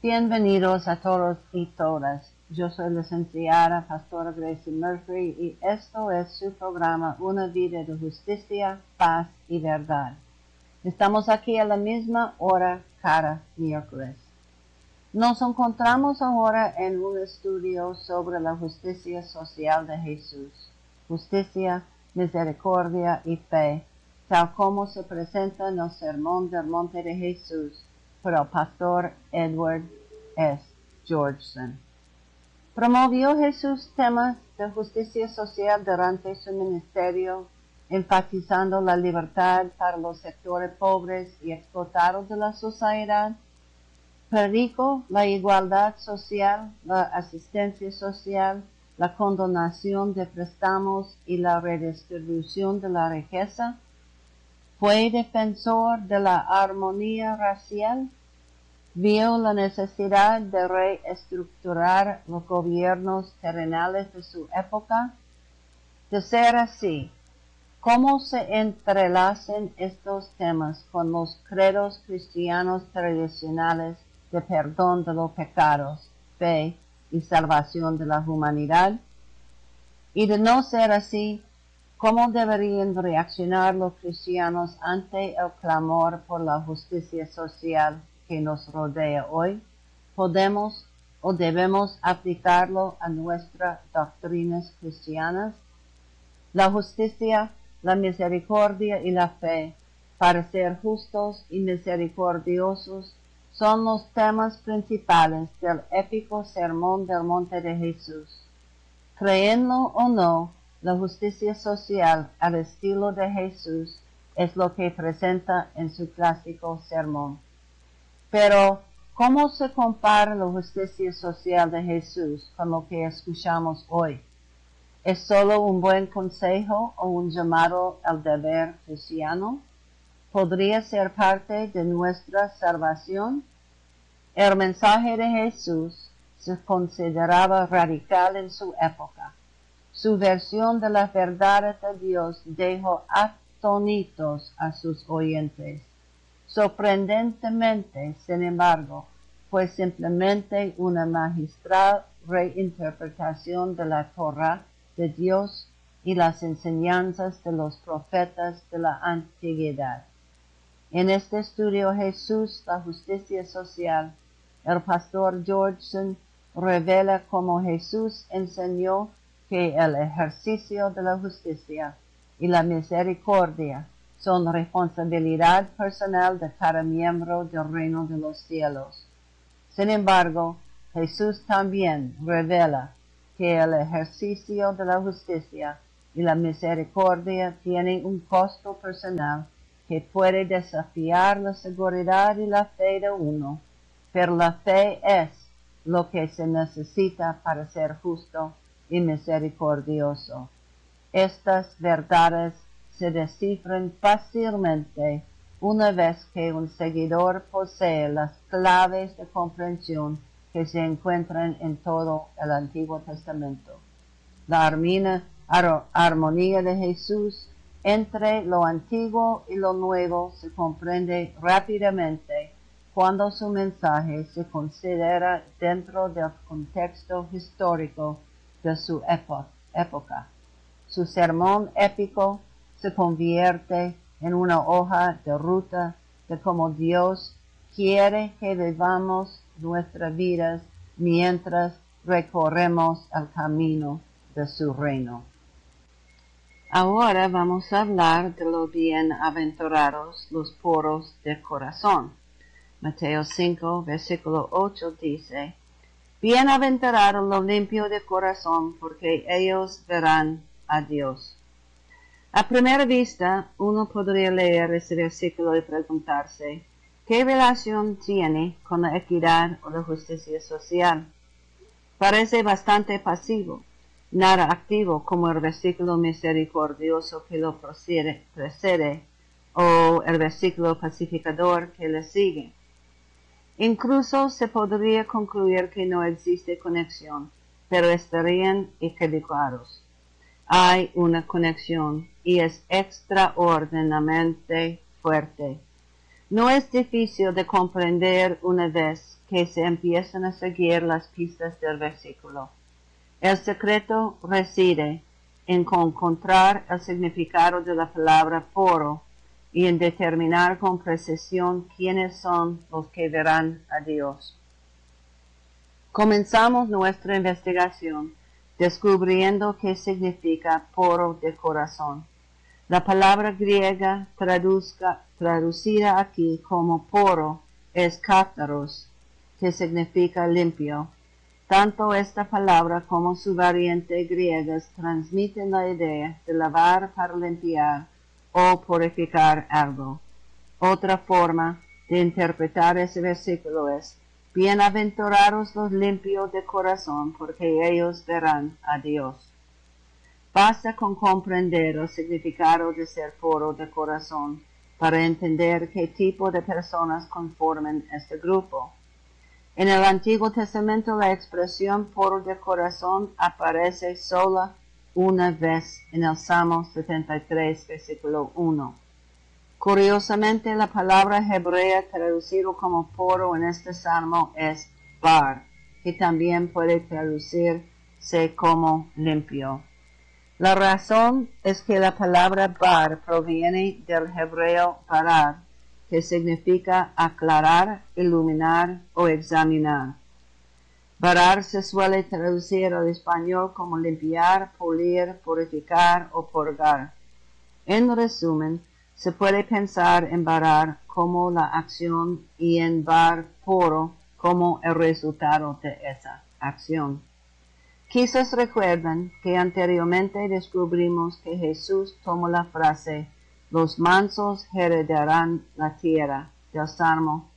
Bienvenidos a todos y todas. Yo soy la licenciada Pastora Gracie Murphy y esto es su programa Una vida de justicia, paz y verdad. Estamos aquí a la misma hora cada miércoles. Nos encontramos ahora en un estudio sobre la justicia social de Jesús, justicia, misericordia y fe, tal como se presenta en el Sermón del Monte de Jesús por el pastor Edward S. Georgeson. Promovió Jesús temas de justicia social durante su ministerio, enfatizando la libertad para los sectores pobres y explotados de la sociedad. Predicó la igualdad social, la asistencia social, la condonación de préstamos y la redistribución de la riqueza. Fue defensor de la armonía racial. Vio la necesidad de reestructurar los gobiernos terrenales de su época. De ser así, ¿cómo se entrelazan estos temas con los credos cristianos tradicionales de perdón de los pecados, fe y salvación de la humanidad? Y de no ser así, ¿cómo deberían reaccionar los cristianos ante el clamor por la justicia social que nos rodea hoy? ¿Podemos o debemos aplicarlo a nuestras doctrinas cristianas? La justicia, la misericordia y la fe, para ser justos y misericordiosos, son los temas principales del épico Sermón del Monte de Jesús. Créenlo o no, la justicia social al estilo de Jesús es lo que presenta en su clásico sermón. Pero, ¿cómo se compara la justicia social de Jesús con lo que escuchamos hoy? ¿Es solo un buen consejo o un llamado al deber cristiano? ¿Podría ser parte de nuestra salvación? El mensaje de Jesús se consideraba radical en su época. Su versión de las verdades de Dios dejó atónitos a sus oyentes. Sorprendentemente, sin embargo, fue simplemente una magistral reinterpretación de la Torá de Dios y las enseñanzas de los profetas de la antigüedad. En este estudio Jesús, la justicia social, el pastor Georgeson revela cómo Jesús enseñó que el ejercicio de la justicia y la misericordia son responsabilidad personal de cada miembro del reino de los cielos. Sin embargo, Jesús también revela que el ejercicio de la justicia y la misericordia tienen un costo personal que puede desafiar la seguridad y la fe de uno, pero la fe es lo que se necesita para ser justo y misericordioso. Estas verdades se descifran fácilmente una vez que un seguidor posee las claves de comprensión que se encuentran en todo el Antiguo Testamento. La armonía de Jesús entre lo antiguo y lo nuevo se comprende rápidamente cuando su mensaje se considera dentro del contexto histórico de su época. Su sermón épico se convierte en una hoja de ruta de cómo Dios quiere que vivamos nuestras vidas mientras recorremos el camino de su reino. Ahora vamos a hablar de los bienaventurados, los puros de corazón. Mateo 5, versículo 8 dice: Bienaventurados los limpios de corazón, porque ellos verán a Dios. A primera vista, uno podría leer ese versículo y preguntarse, ¿qué relación tiene con la equidad o la justicia social? Parece bastante pasivo, nada activo como el versículo misericordioso que lo precede o el versículo pacificador que le sigue. Incluso se podría concluir que no existe conexión, pero estarían equivocados. Hay una conexión y es extraordinariamente fuerte. No es difícil de comprender una vez que se empiezan a seguir las pistas del versículo. El secreto reside en encontrar el significado de la palabra poro y en determinar con precisión quiénes son los que verán a Dios. Comenzamos nuestra investigación descubriendo qué significa poro de corazón. La palabra griega traducida aquí como poro es katharos, que significa limpio. Tanto esta palabra como su variante griega transmiten la idea de lavar para limpiar o purificar algo. Otra forma de interpretar ese versículo es: bienaventurados los limpios de corazón, porque ellos verán a Dios. Basta con comprender el significado de ser puro de corazón para entender qué tipo de personas conforman este grupo. En el Antiguo Testamento la expresión puro de corazón aparece sola una vez en el Salmo 73, versículo 1. Curiosamente, la palabra hebrea traducido como puro en este salmo es bar, que también puede traducirse como limpio. La razón es que la palabra bar proviene del hebreo barar, que significa aclarar, iluminar o examinar. Barar se suele traducir al español como limpiar, pulir, purificar o purgar. En resumen, se puede pensar en barar como la acción y en bar puro como el resultado de esa acción. Quizás recuerdan que anteriormente descubrimos que Jesús tomó la frase «Los mansos heredarán la tierra» del Salmo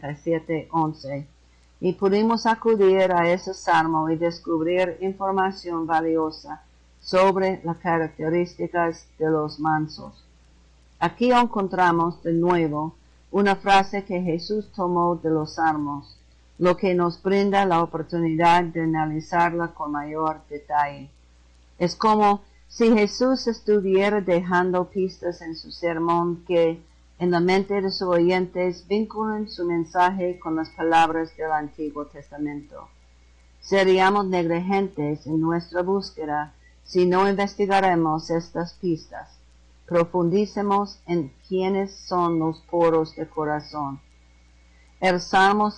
37:11 y pudimos acudir a ese salmo y descubrir información valiosa sobre las características de los mansos. Aquí encontramos de nuevo una frase que Jesús tomó de los salmos, lo que nos brinda la oportunidad de analizarla con mayor detalle. Es como si Jesús estuviera dejando pistas en su sermón que, en la mente de sus oyentes, vinculan su mensaje con las palabras del Antiguo Testamento. Seríamos negligentes en nuestra búsqueda si no investigáramos estas pistas. Profundicemos en quiénes son los puros de corazón. El Salmo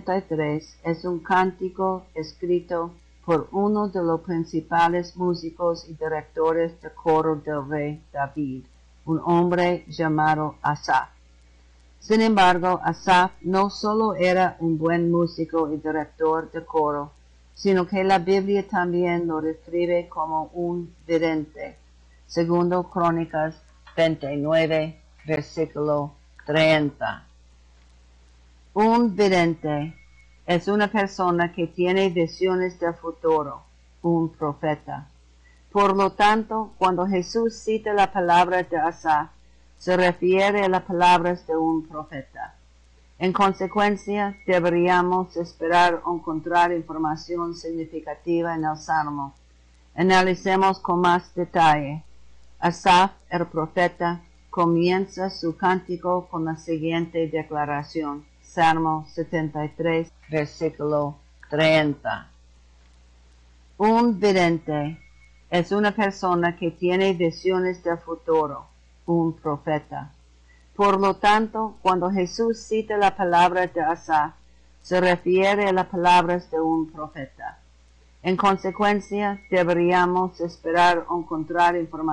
73 es un cántico escrito por uno de los principales músicos y directores de coro del rey David, un hombre llamado Asaf. Sin embargo, Asaf no solo era un buen músico y director de coro, sino que la Biblia también lo describe como un vidente, segundo Crónicas 29, versículo 30. Un vidente es una persona que tiene visiones del futuro, un profeta. Por lo tanto, cuando Jesús cita la palabra de Asaf, se refiere a las palabras de un profeta. En consecuencia, deberíamos esperar encontrar información significativa en el Salmo. Analicemos con más detalle. Asaf, el profeta, comienza su cántico con la siguiente declaración. Salmo 73, versículo 30. Un vidente es una persona que tiene visiones del futuro, un profeta. Por lo tanto, cuando Jesús cita la palabra de Asaf, se refiere a las palabras de un profeta. En consecuencia, deberíamos esperar encontrar información